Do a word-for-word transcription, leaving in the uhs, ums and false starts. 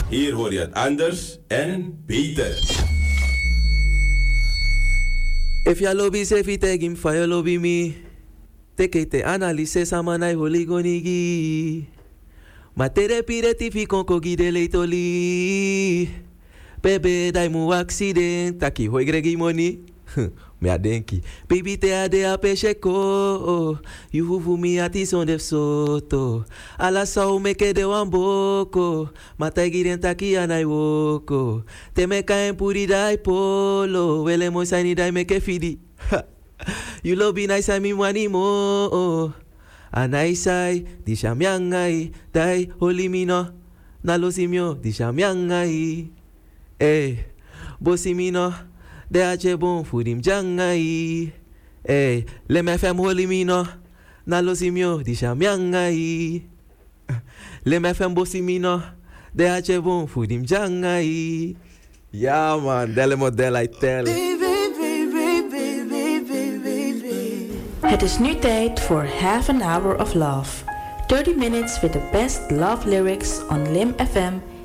Hier hoor je het anders en beter. If ya lobby se fi tegim fa ya lobby mi. Teke te analise samanai holigonigi. Ma tere pire ti fi konko gide leitoli. Bebe dai mu accident. Taki hoi gregi moni. Me adenki. Baby te ade a pecheko. You huvu mi ati son def soto. Ala sao me ke de wamboko. Matai giren taki anai woko. Te me kaen puri dai polo. Wele mo saini dai me ke fidi. You lobby nice I mi wani mo. Anai sai di shamyangai. Dai holi mino. Nalo simyo di shamyangai. Eh, bosi mino. De ache bon fudim jangai. Ey, le me fem holi mino. Na lo simyo di shamyangai. Le me fem bosi mino. De ache bon fudim jangai. Ja man, delle model I tell. Het is nu tijd voor Half an Hour of Love. thirty minutes with the best love lyrics on Lim F M